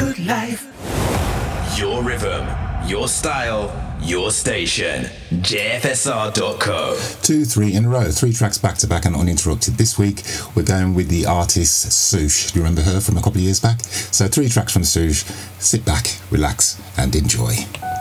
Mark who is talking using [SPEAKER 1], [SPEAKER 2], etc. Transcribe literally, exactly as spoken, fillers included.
[SPEAKER 1] Good life. Your rhythm, your style, your station. J F S R dot co.
[SPEAKER 2] Two, three in a row. Three tracks back to back and uninterrupted. This week, we're going with the artist Sush. Do you remember her from a couple of years back? So three tracks from Sush. Sit back, relax, and enjoy.